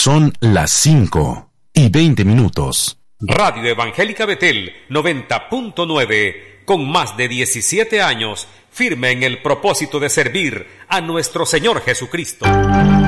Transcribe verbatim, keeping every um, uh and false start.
Son las cinco y veinte minutos. Radio Evangélica Betel noventa punto nueve, con más de diecisiete años, firme en el propósito de servir a nuestro Señor Jesucristo.